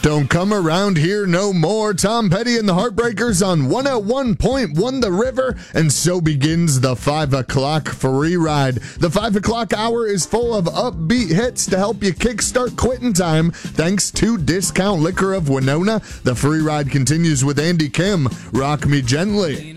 Don't come around here no more. Tom Petty and the Heartbreakers on 101.1 The River. And so begins the 5 o'clock free ride. The 5 o'clock hour is full of upbeat hits to help you kickstart quitting time. Thanks to Discount Liquor of Winona. The free ride continues with Andy Kim. Rock Me Gently.